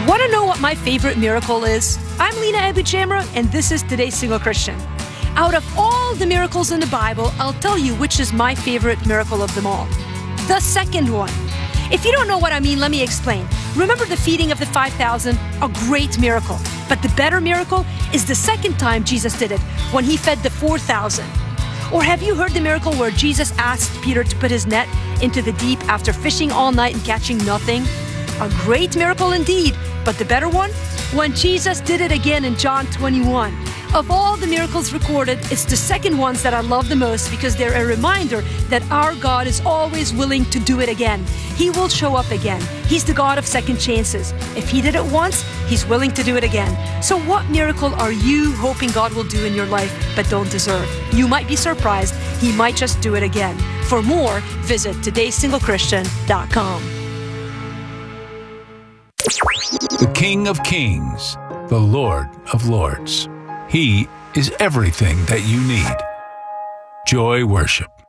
Want to know what my favorite miracle is? I'm Lena Abu-Jamra, and this is Today's Single Christian. Out of all the miracles in the Bible, I'll tell you which is my favorite miracle of them all. The second one. If you don't know what I mean, let me explain. Remember the feeding of the 5,000? A great miracle. But the better miracle is the second time Jesus did it, when he fed the 4,000. Or have you heard the miracle where Jesus asked Peter to put his net into the deep after fishing all night and catching nothing? A great miracle indeed, but the better one? When Jesus did it again in John 21. Of all the miracles recorded, it's the second ones that I love the most because they're a reminder that our God is always willing to do it again. He will show up again. He's the God of second chances. If He did it once, He's willing to do it again. So what miracle are you hoping God will do in your life but don't deserve? You might be surprised. He might just do it again. For more, visit todaysinglechristian.com. The King of Kings, the Lord of Lords. He is everything that you need. Joy Worship.